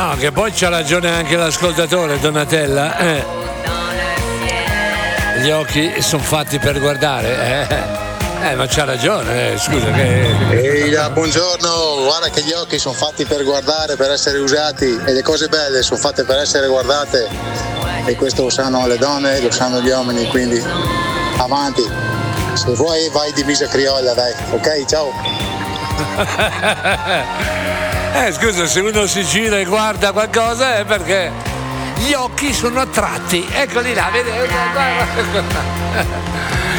No, che poi c'ha ragione anche l'ascoltatore, Donatella. Gli occhi sono fatti per guardare. Ma c'ha ragione, scusa che. Ehi, buongiorno, guarda che gli occhi sono fatti per guardare, per essere usati, e le cose belle sono fatte per essere guardate, e questo lo sanno le donne, lo sanno gli uomini, quindi avanti. Se vuoi vai divisa criolla, dai, ok? Ciao. Scusa, se uno si gira e guarda qualcosa è perché gli occhi sono attratti. Eccoli là, vedi?